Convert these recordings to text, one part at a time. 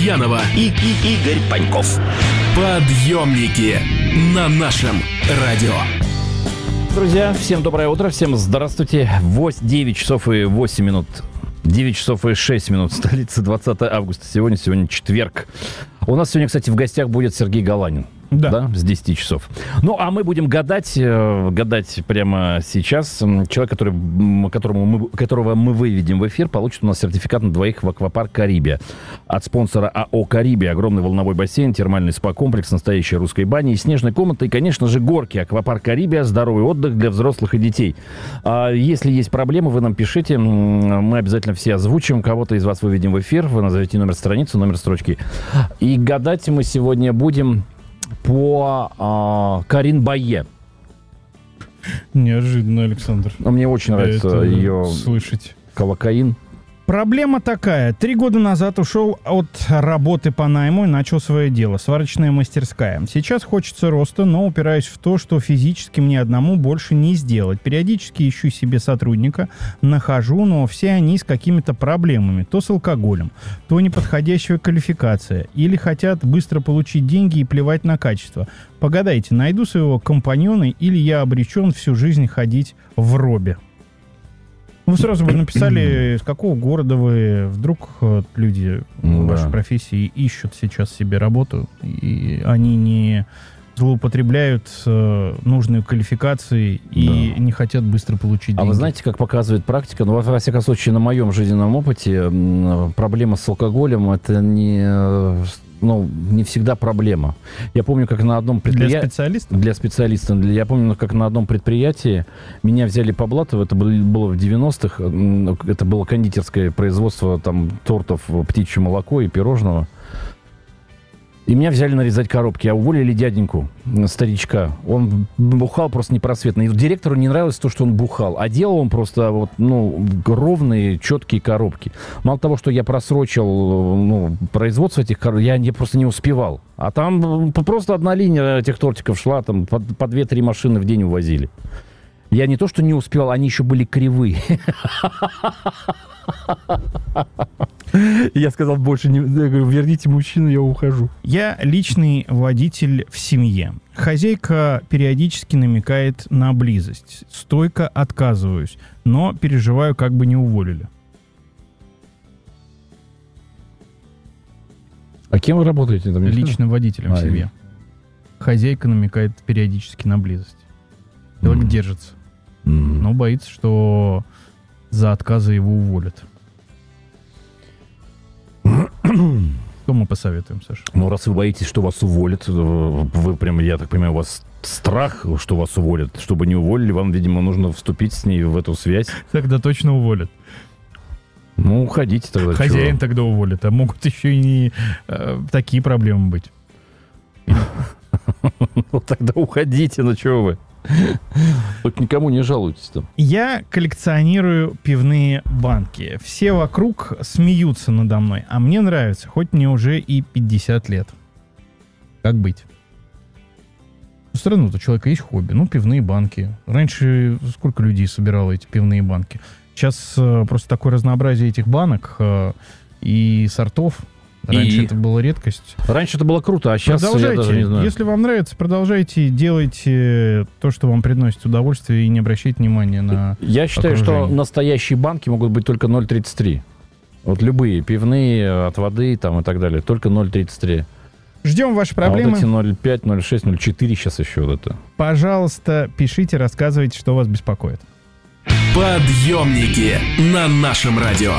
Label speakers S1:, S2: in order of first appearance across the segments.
S1: Лукьянова и Игорь Паньков. Подъемники на нашем радио.
S2: Друзья, всем доброе утро, всем здравствуйте. 9 часов и 8 минут. 9 часов и 6 минут. Столица, 20 августа. Сегодня четверг. У нас сегодня, кстати, в гостях будет Сергей Галанин. Да, с 10 часов. Ну, а мы будем гадать прямо сейчас. Человек, которого мы выведем в эфир, получит у нас сертификат на двоих в аквапарк «Карибия». От спонсора АО «Карибия». Огромный волновой бассейн, термальный спа-комплекс, настоящая русская баня и снежная комната. И, конечно же, горки. Аквапарк «Карибия». Здоровый отдых для взрослых и детей. Если есть проблемы, вы нам пишите. Мы обязательно все озвучим. Кого-то из вас выведем в эфир. Вы назовете номер страницы, номер строчки. И гадать мы сегодня будем по Карин Байе.
S3: Неожиданно, Александр.
S2: Мне очень нравится ее
S3: слышать.
S2: Колокаин.
S3: Проблема такая. 3 года назад ушел от работы по найму и начал свое дело. Сварочная мастерская. Сейчас хочется роста, но упираюсь в то, что физически мне одному больше не сделать. Периодически ищу себе сотрудника, нахожу, но все они с какими-то проблемами. То с алкоголем, то неподходящая квалификация. Или хотят быстро получить деньги и плевать на качество. Погадайте, найду своего компаньона или я обречен всю жизнь ходить в робе. Вы сразу бы написали, с какого города вы. Вдруг люди в вашей профессии ищут сейчас себе работу, и они не злоупотребляют нужной квалификацией и не хотят быстро получить деньги.
S2: А вы знаете, как показывает практика, во всяком случае, на моем жизненном опыте, проблема с алкоголем — это не всегда проблема. Я помню, как на одном предприятии...
S3: Для специалиста?
S2: Для специалиста. Я помню, как на одном предприятии меня взяли по блату, это было в 90-х, это было кондитерское производство там тортов, птичье молоко и пирожного. И меня взяли нарезать коробки, а уволили дяденьку, старичка. Он бухал просто непросветно. И директору не нравилось то, что он бухал. А делал он просто ровные, четкие коробки. Мало того, что я просрочил производство этих коробок, я просто не успевал. А там просто одна линия этих тортиков шла, там по 2-3 машины в день увозили. Я не то, что не успевал, они еще были кривые. Я сказал, больше не... Я говорю, верните мужчину, я ухожу.
S3: Я личный водитель в семье. Хозяйка периодически намекает на близость. Стойко отказываюсь, но переживаю, как бы не уволили.
S2: А кем вы работаете?
S3: Личным водителем в семье. Хозяйка намекает периодически на близость. Человек держится. Но боится, что за отказы его уволят. Что мы посоветуем, Саша?
S2: Раз вы боитесь, что вас уволят, вы прям, я так понимаю, у вас страх, что вас уволят. Чтобы не уволили, вам, видимо, нужно вступить с ней в эту связь.
S3: Тогда точно уволят.
S2: Уходите тогда.
S3: Хозяин тогда уволит, а могут еще и не такие проблемы быть.
S2: Тогда уходите, чего вы? Хоть никому не жалуйтесь там.
S3: Я коллекционирую пивные банки. Все вокруг смеются надо мной, а мне нравится, хоть мне уже и 50 лет. Как быть? Все равно у человека есть хобби. пивные банки. Раньше сколько людей собирало эти пивные банки? Сейчас просто такое разнообразие этих банок и сортов. Раньше это была редкость.
S2: Раньше это было круто, а сейчас я даже не знаю.
S3: Если вам нравится, продолжайте, делайте то, что вам приносит удовольствие, и не обращайте внимания на
S2: Я считаю, что настоящие банки могут быть только 0,33. Любые, пивные, от воды там и так далее, только 0,33.
S3: Ждем ваши проблемы.
S2: А эти 0,5, 0,6, 0,4 сейчас еще это.
S3: Пожалуйста, пишите, рассказывайте, что вас беспокоит.
S1: Подъемники на нашем радио.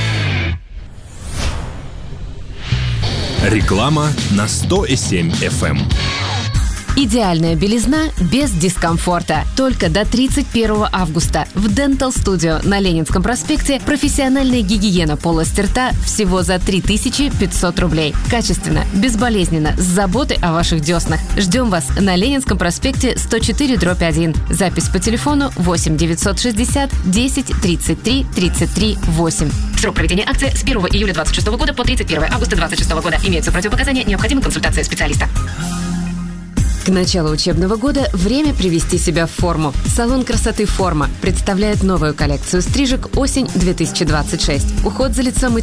S1: Реклама на 100,7 FM.
S4: Идеальная белизна без дискомфорта. Только до 31 августа в Dental Studio на Ленинском проспекте профессиональная гигиена полости рта всего за 3500 рублей. Качественно, безболезненно, с заботой о ваших деснах. Ждем вас на Ленинском проспекте 104/1. Запись по телефону 8 960 10 33 33 8. Срок проведения акции с 1 июля 2026 года по 31 августа 2026 года. Имеются противопоказания, необходима консультация специалиста. К началу учебного года время привести себя в форму. Салон красоты «Форма» представляет новую коллекцию стрижек «Осень-2026». Уход за лицом и